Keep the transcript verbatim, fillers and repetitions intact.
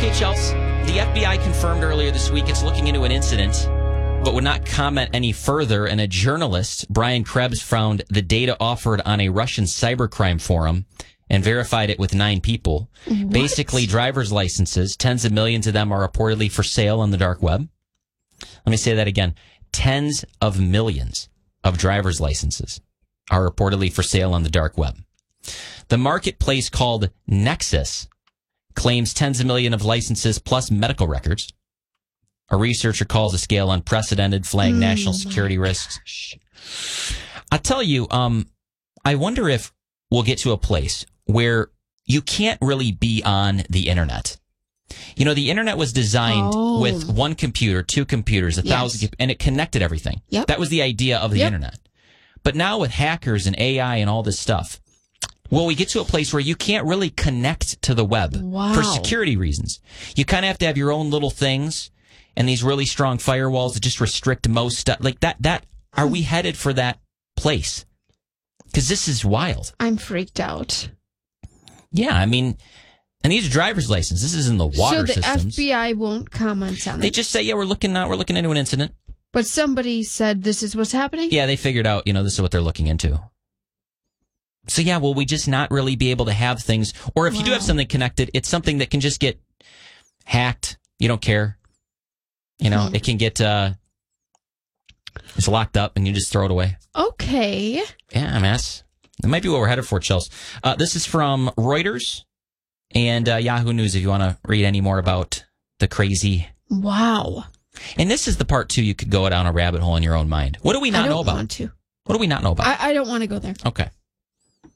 Okay, Chelsea, the F B I confirmed earlier this week it's looking into an incident, but would not comment any further. And a journalist, Brian Krebs, found the data offered on a Russian cybercrime forum and verified it with nine people. What? Basically, driver's licenses, tens of millions of them are reportedly for sale on the dark web. Let me say that again. Tens of millions of driver's licenses are reportedly for sale on the dark web. The marketplace called Nexus claims tens of millions of licenses plus medical records. A researcher calls the scale unprecedented, flagging mm, national security risks. Gosh. I'll tell you, um, I wonder if we'll get to a place where you can't really be on the internet. You know, the internet was designed oh. with one computer, two computers, a yes. thousand, and it connected everything. Yep. That was the idea of the yep. internet. But now with hackers and A I and all this stuff, well, we get to a place where you can't really connect to the web wow. for security reasons. You kind of have to have your own little things and these really strong firewalls that just restrict most stuff. Like that, that, are we headed for that place? Because this is wild. I'm freaked out. Yeah, I mean, and these are driver's licenses. This is in the water so the systems. F B I won't comment on it. They just say, yeah, we're looking out, we're looking into an incident. But somebody said this is what's happening? Yeah, they figured out, you know, this is what they're looking into. So, yeah, will we just not really be able to have things? Or if wow. you do have something connected, it's something that can just get hacked. You don't care. You know, hmm. it can get, uh, it's locked up and you just throw it away. Okay. Yeah, I'm ass. That might be what we're headed for, Chelsea. Uh, this is from Reuters and uh, Yahoo News if you want to read any more about the crazy. Wow. And this is the part, too, you could go down a rabbit hole in your own mind. What do we not I don't know about? Want to. What do we not know about? I, I don't want to go there. Okay.